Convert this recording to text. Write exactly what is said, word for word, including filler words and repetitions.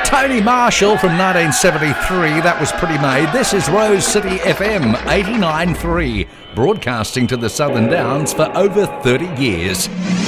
Tony Marshall from nineteen seventy-three, that was Pretty Made. This is Rose City F M eighty-nine point three, broadcasting to the Southern Downs for over thirty years.